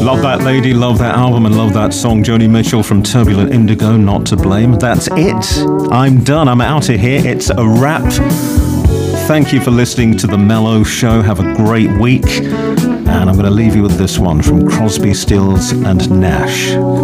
Love that lady, love that album, and love that song. Joni Mitchell from Turbulent Indigo, Not to Blame. That's it. I'm done. I'm out of here. It's a wrap. Thank you for listening to The Mellow Show. Have a great week. And I'm going to leave you with this one from Crosby, Stills and Nash.